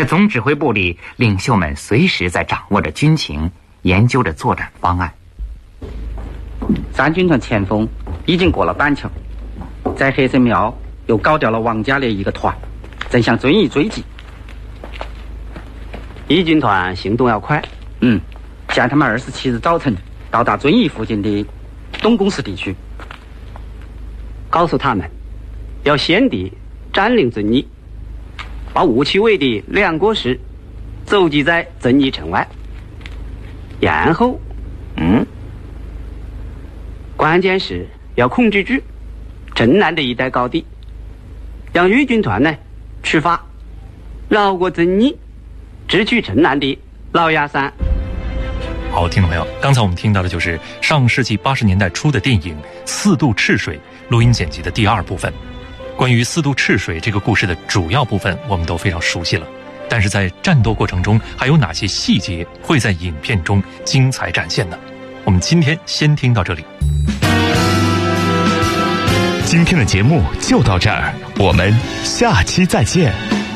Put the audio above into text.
在总指挥部里，领袖们随时在掌握着军情，研究着作战方案。 三军团前锋已经过了板桥，在黑神庙又搞掉了王家的一个团，正向遵义追击。 一军团行动要快， 像他们27日早晨到达遵义附近的东宫市地区， 告诉他们要先敌占领遵义，把误其为的两国师走击在遵义城外，然后关键是要控制住城南的一带高地，让豫军团呢出发绕过遵义，直取城南的老鸭山。 好，听众朋友，刚才我们听到的就是上世纪80年代初的电影《四渡赤水》录音剪辑的第2部分。关于四渡赤水这个故事的主要部分我们都非常熟悉了，但是在战斗过程中还有哪些细节会在影片中精彩展现呢？我们今天先听到这里。 今天的节目就到这儿，我们下期再见。